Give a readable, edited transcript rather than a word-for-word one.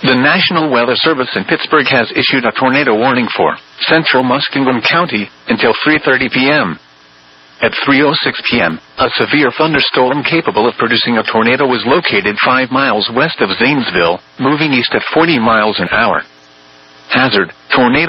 The National Weather Service in Pittsburgh has issued a tornado warning for central Muskingum County until 3:30 p.m. At 3:06 p.m., a severe thunderstorm capable of producing a tornado was located 5 miles west of Zanesville, moving east at 40 miles an hour. Hazard: tornado